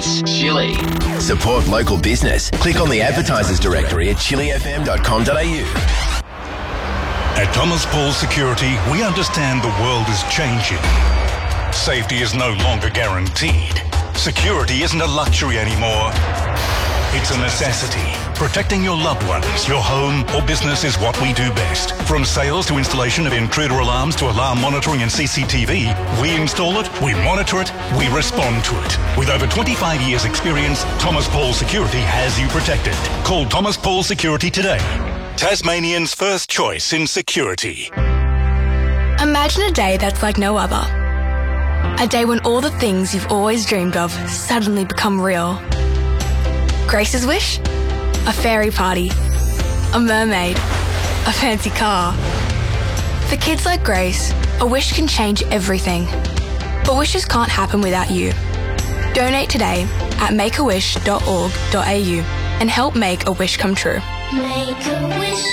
is Chili. Support local business. Click on the advertisers directory at chilifm.com.au. At Thomas Paul Security, we understand the world is changing. Safety is no longer guaranteed. Security isn't a luxury anymore. It's a necessity. Protecting your loved ones, your home or business is what we do best. From sales to installation of intruder alarms to alarm monitoring and CCTV, we install it, we monitor it, we respond to it. With over 25 years experience, Thomas Paul Security has you protected. Call Thomas Paul Security today. Tasmanians' first choice in security. Imagine a day that's like no other. A day when all the things you've always dreamed of suddenly become real. Grace's wish? A fairy party. A mermaid. A fancy car. For kids like Grace, a wish can change everything. But wishes can't happen without you. Donate today at makeawish.org.au and help make a wish come true. Make a wish.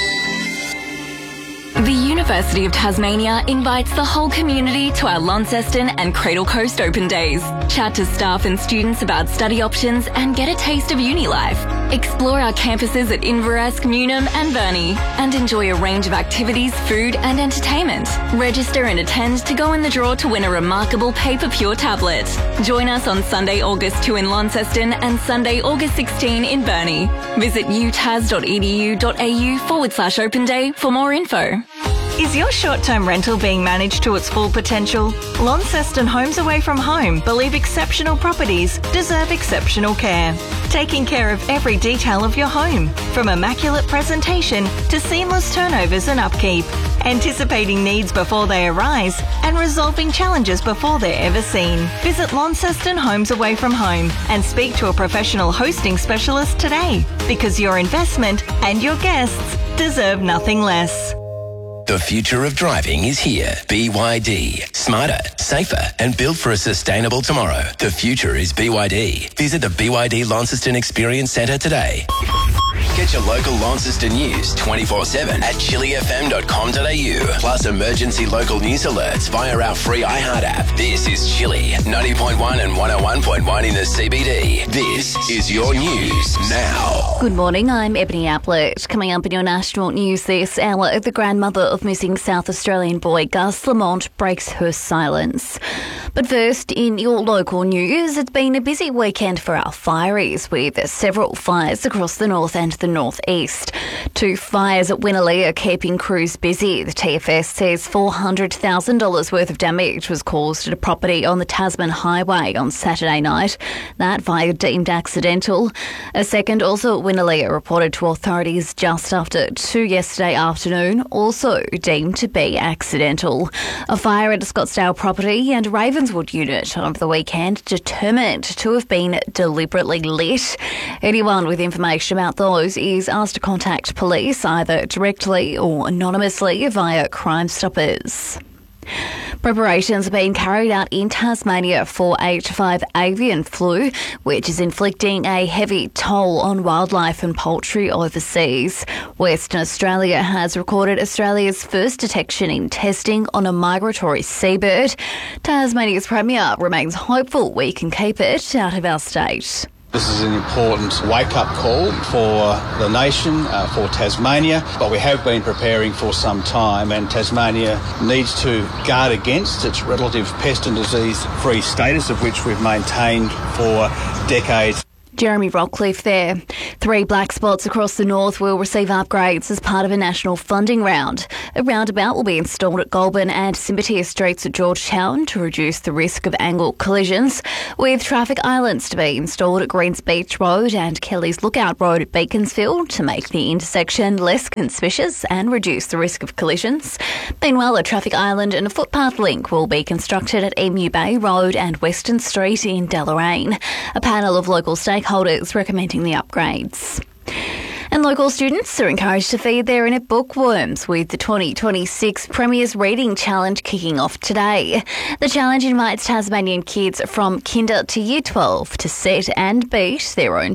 The University of Tasmania invites the whole community to our Launceston and Cradle Coast Open Days. Chat to staff and students about study options and get a taste of uni life. Explore our campuses at Inverasc, Newnham and Burnie and enjoy a range of activities, food and entertainment. Register and attend to go in the draw to win a remarkable Paper Pure tablet. Join us on Sunday, August 2 in Launceston and Sunday, August 16 in Burnie. Visit utas.edu.au/Open Day for more info. Is your short-term rental being managed to its full potential? Launceston Homes Away From Home believe exceptional properties deserve exceptional care. Taking care of every detail of your home, from immaculate presentation to seamless turnovers and upkeep. Anticipating needs before they arise and resolving challenges before they're ever seen. Visit Launceston Homes Away From Home and speak to a professional hosting specialist today, because your investment and your guests deserve nothing less. The future of driving is here. BYD. Smarter, safer and built for a sustainable tomorrow. The future is BYD. Visit the BYD Launceston Experience Centre today. Get your local Launceston news 24/7 at chilifm.com.au. Plus emergency local news alerts via our free iHeart app. This is Chili, 90.1 and 101.1 in the CBD. This is your news now. Good morning, I'm Ebony Ablett. Coming up in your national news this hour, the grandmother of missing South Australian boy Gus Lamont breaks her silence. But first, in your local news, it's been a busy weekend for our fireys, with several fires across the north and the northeast. 2 fires at Winnerlee are keeping crews busy. The TFS says $400,000 worth of damage was caused at a property on the Tasman Highway on Saturday night. That fire deemed accidental. A second, also at Winnerlee, reported to authorities just after 2 yesterday afternoon, also deemed to be accidental. A fire at a Scottsdale property and Ravenswood unit over the weekend determined to have been deliberately lit. Anyone with information about those is asked to contact police either directly or anonymously via Crime Stoppers. Preparations are being carried out in Tasmania for H5 avian flu, which is inflicting a heavy toll on wildlife and poultry overseas. Western Australia has recorded Australia's first detection in testing on a migratory seabird. Tasmania's Premier remains hopeful we can keep it out of our state. This is an important wake-up call for the nation, for Tasmania, but we have been preparing for some time, and Tasmania needs to guard against its relative pest and disease-free status, of which we've maintained for decades. Jeremy Rockcliffe there. 3 black spots across the north will receive upgrades as part of a national funding round. A roundabout will be installed at Goulburn and Simbatia Streets at Georgetown to reduce the risk of angle collisions, with traffic islands to be installed at Greens Beach Road and Kelly's Lookout Road at Beaconsfield to make the intersection less conspicuous and reduce the risk of collisions. Meanwhile, a traffic island and a footpath link will be constructed at Emu Bay Road and Western Street in Deloraine. A panel of local stakeholders recommending the upgrades. And local students are encouraged to feed their inner bookworms, with the 2026 Premier's Reading Challenge kicking off today. The challenge invites Tasmanian kids from Kinder to Year 12 to set and beat their own